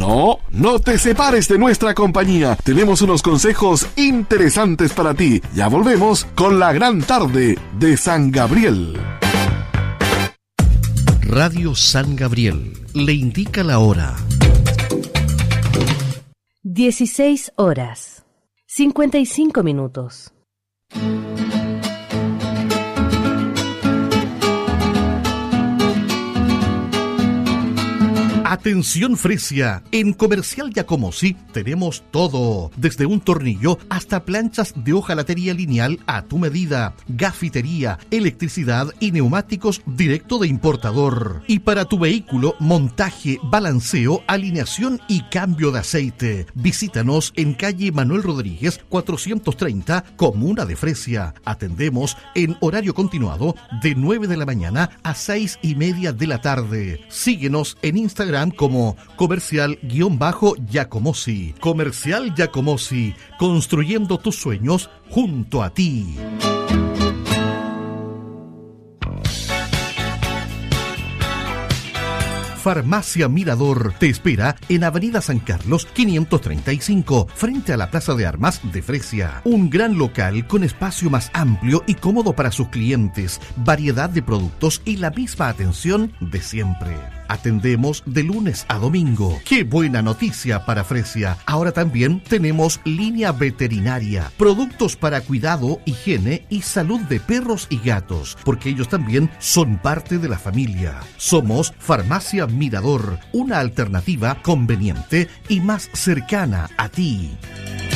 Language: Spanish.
No, no te separes de nuestra compañía. Tenemos unos consejos interesantes para ti. Ya volvemos con la gran tarde de San Gabriel. Radio San Gabriel le indica la hora. 16 horas, 55 minutos. Atención Fresia, en Comercial Giacomosi tenemos todo, desde un tornillo hasta planchas de hojalatería lineal a tu medida, gafitería, electricidad y neumáticos directo de importador. Y para tu vehículo, montaje, balanceo, alineación y cambio de aceite. Visítanos en calle Manuel Rodríguez 430, Comuna de Fresia. Atendemos en horario continuado de 9 de la mañana a 6:30 de la tarde. Síguenos en Instagram como Comercial-Giacomosi. Comercial Giacomosi, construyendo tus sueños junto a ti. Farmacia Mirador te espera en Avenida San Carlos 535, frente a la Plaza de Armas de Fresia. Un gran local con espacio más amplio y cómodo para sus clientes, variedad de productos y la misma atención de siempre. Atendemos de lunes a domingo. ¡Qué buena noticia para Fresia! Ahora también tenemos línea veterinaria, productos para cuidado, higiene y salud de perros y gatos, porque ellos también son parte de la familia. Somos Farmacia Mirador, una alternativa conveniente y más cercana a ti.